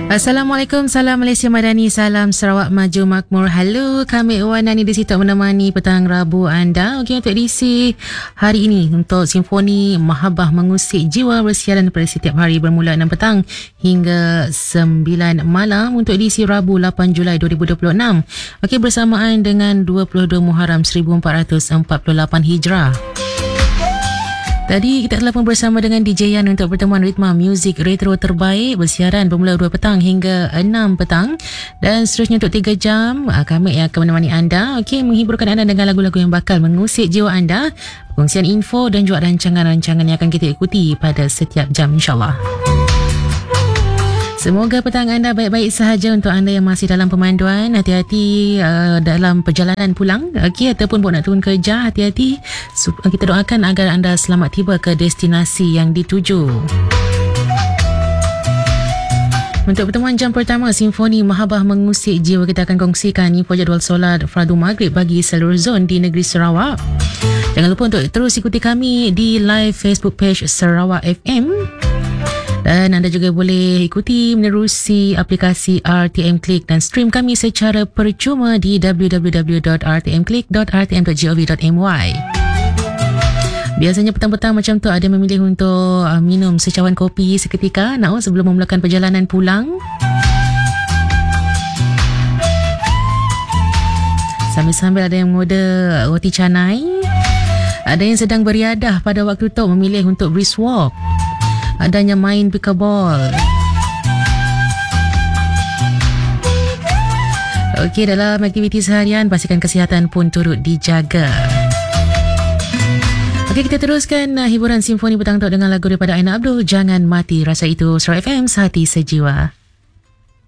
Assalamualaikum, salam Malaysia Madani, salam Sarawak Maju Makmur. Halo, kami Wanani di situ menemani petang Rabu anda. Okey, untuk edisi hari ini untuk Simfoni Mahabbah Mengusik Jiwa bersiaran pada setiap hari bermula 6 petang hingga 9 malam untuk edisi Rabu 8 Julai 2026. Okey, bersamaan dengan 22 Muharram 1448 Hijrah. Tadi kita telah pun bersama dengan DJ Yan untuk pertemuan ritma muzik retro terbaik bersiaran bermula 2 petang hingga 6 petang dan seterusnya untuk 3 jam kami akan menemani anda, okey, menghiburkan anda dengan lagu-lagu yang bakal mengusik jiwa anda, perkongsian info dan juga rancangan-rancangan yang akan kita ikuti pada setiap jam insyaAllah. Semoga petang anda baik-baik sahaja. Untuk anda yang masih dalam pemanduan, hati-hati dalam perjalanan pulang, okey, ataupun buat nak turun kerja, hati-hati. Kita doakan agar anda selamat tiba ke destinasi yang dituju. Untuk pertemuan jam pertama Simfoni Mahabbah Mengusik Jiwa, kita akan kongsikan info jadual solat Fardu Maghrib bagi seluruh zon di negeri Sarawak. Jangan lupa untuk terus ikuti kami di live Facebook page Sarawak FM. Dan anda juga boleh ikuti menerusi aplikasi RTM Click dan stream kami secara percuma di www.rtmclick.rtm.gov.my. Biasanya petang-petang macam tu ada memilih untuk minum secawan kopi seketika sebelum memulakan perjalanan pulang. Sambil-sambil ada yang order roti canai. Ada yang sedang beriadah pada waktu tu memilih untuk brisk walk. Adanya main pickleball. Okey, dalam aktiviti seharian pastikan kesihatan pun turut dijaga. Okey, kita teruskan hiburan Simfoni petang tu dengan lagu daripada Aina Abdul, Jangan Mati Rasa Itu. Sarawak FM, Sehati Sejiwa.